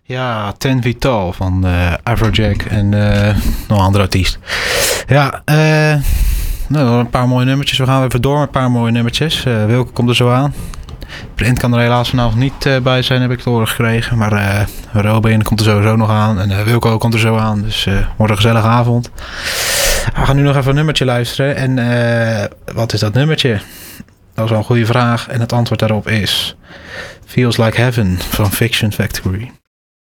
Ja, Ten Vital van Afrojack en nog een andere artiest. Ja, nou, een paar mooie nummertjes. We gaan even door met een paar mooie nummertjes. Wilke komt er zo aan. Brent kan er helaas vanavond niet bij zijn, heb ik te horen gekregen. Maar Robin komt er sowieso nog aan. En Wilco komt er zo aan. Dus wordt een gezellige avond. We gaan nu nog even een nummertje luisteren. En wat is dat nummertje? Dat is wel een goede vraag. En het antwoord daarop is Feels Like Heaven van Fiction Factory.